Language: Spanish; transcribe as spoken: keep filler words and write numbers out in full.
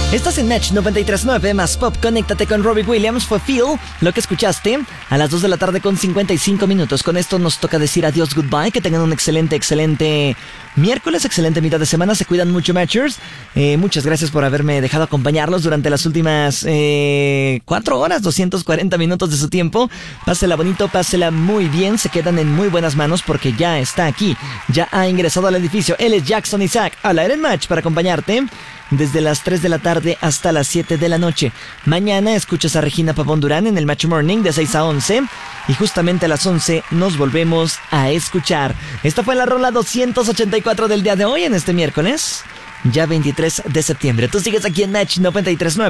Estás en Match noventa y tres punto nueve más Pop. Conéctate con Robbie Williams. Fue Feel lo que escuchaste a las dos de la tarde con cincuenta y cinco minutos. Con esto nos toca decir adiós, goodbye. Que tengan un excelente, excelente miércoles, excelente mitad de semana. Se cuidan mucho, Matchers. Eh, muchas gracias por haberme dejado acompañarlos durante las últimas eh, cuatro horas, doscientos cuarenta minutos de su tiempo. Pásela bonito, pásela muy bien. Se quedan en muy buenas manos porque ya está aquí. Ya ha ingresado al edificio. Él es Jackson Isaac al aire en Match para acompañarte desde las tres de la tarde hasta las siete de la noche. Mañana escuchas a Regina Pavón Durán en el Match Morning de seis a once. Y justamente a las once nos volvemos a escuchar. Esta fue la rola doscientos ochenta y cuatro del día de hoy en este miércoles, ya veintitrés de septiembre. Tú sigues aquí en Match noventa y tres punto nueve.